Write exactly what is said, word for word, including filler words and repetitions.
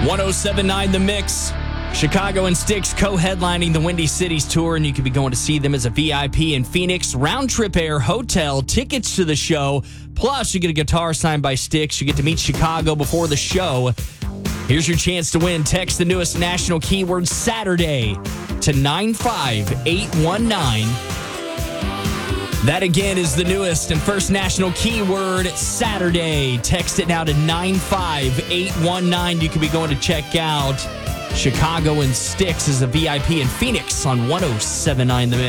one oh seven point nine The Mix. Chicago and Styx co-headlining the Windy Cities tour, and you could be going to see them as a V I P in Phoenix. Round-trip air, hotel, tickets to the show. Plus, you get a guitar signed by Styx. You get to meet Chicago before the show. Here's your chance to win. Text the newest national keyword Saturday to nine five eight one nine. That again is the newest and first national keyword Saturday. Text it now to nine five eight one nine. You could be going to check out Chicago and Styx as a V I P in Phoenix on one oh seven point nine The Mix.